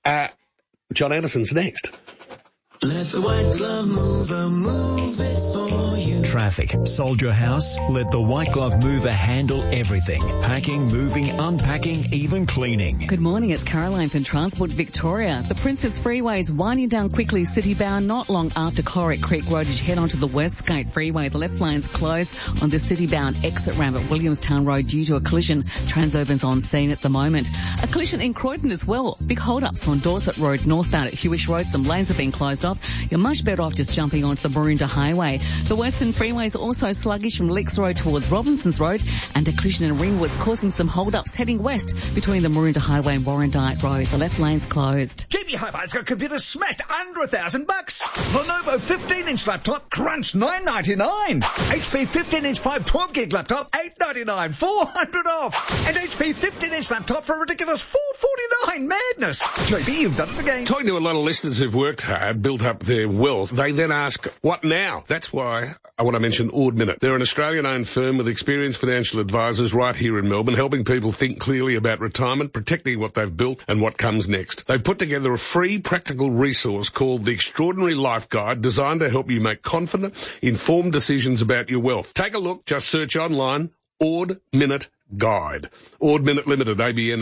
John Anderson's next. Let the White Glove Mover move it for you. Traffic. Sold your house? Let the White Glove Mover handle everything. Packing, moving, unpacking, even cleaning. Good morning, it's Caroline from Transport Victoria. The Princess Freeway is winding down quickly city-bound not long after Corrick Creek Road as you head onto the Westgate Freeway. The left lane's closed on the city-bound exit ramp at Williamstown Road due to a collision. Transurban's on scene at the moment. A collision in Croydon as well. Big hold-ups on Dorset Road northbound at Hewish Road. Some lanes have been closed off. You're much better off just jumping onto the Maroondah Highway. The Western Freeway is also sluggish from Licks Road towards Robinson's Road, and a collision in Ringwood's causing some hold-ups heading west between the Maroondah Highway and Warrandyte Road. The left lane's closed. JB Hi-Fi's got computers smashed under $1,000. Lenovo 15-inch laptop, crunch $999. HP 15-inch 512 gig laptop, $899, $400 off. And HP 15-inch laptop for a ridiculous $449. Madness. JB, you've done it again. Talking to a lot of listeners who've worked hard, built up their wealth, they then ask, what now? That's why I want to mention Ord Minnett. They're an Australian-owned firm with experienced financial advisors right here in Melbourne, helping people think clearly about retirement, protecting what they've built and what comes next. They've put together a free practical resource called the Extraordinary Life Guide, designed to help you make confident, informed decisions about your wealth. Take a look. Just search online, Ord Minnett Guide. Ord Minnett Limited, ABN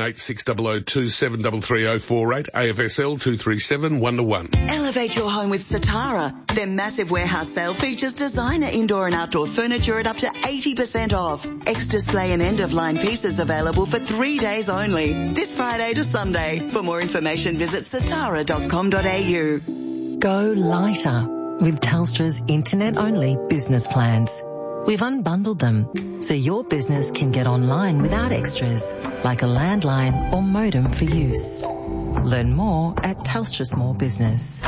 860027330048, AFSL 237-121. Elevate your home with Satara. Their massive warehouse sale features designer indoor and outdoor furniture at up to 80% off. Ex-display and end-of-line pieces available for 3 days only. This Friday to Sunday. For more information, visit satara.com.au. Go lighter with Telstra's internet-only business plans. We've unbundled them so your business can get online without extras like a landline or modem for use. Learn more at Telstra Small Business.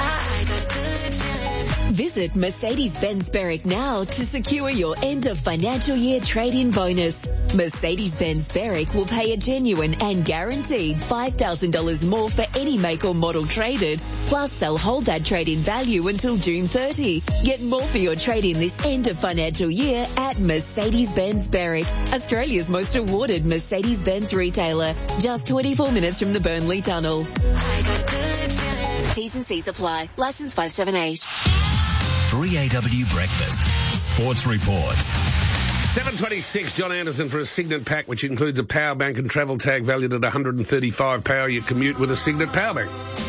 Visit Mercedes-Benz Berwick now to secure your end of financial year trade-in bonus. Mercedes-Benz Berwick will pay a genuine and guaranteed $5,000 more for any make or model traded, plus they'll hold that trade-in value until June 30. Get more for your trade-in this end of financial year at Mercedes-Benz Berwick, Australia's most awarded Mercedes-Benz retailer, just 24 minutes from the Burnley Tunnel. T's and C's apply. Licence 578. 3AW Breakfast. Sports Reports. 7:26, John Anderson for a Signet pack, which includes a power bank and travel tag valued at $135. Power your commute with a Signet power bank.